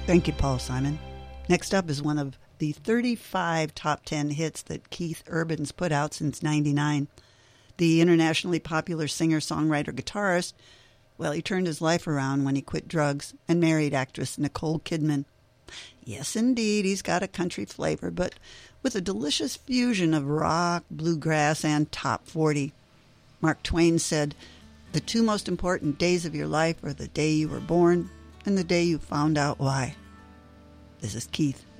Thank you, Paul Simon. Next up is one of the 35 top 10 hits that Keith Urban's put out since '99. The internationally popular singer, songwriter, guitarist, well, he turned his life around when he quit drugs and married actress Nicole Kidman. Yes, indeed, he's got a country flavor, but with a delicious fusion of rock, bluegrass, and top 40. Mark Twain said, "The two most important days of your life are the day you were born and the day you found out why." This is Keith.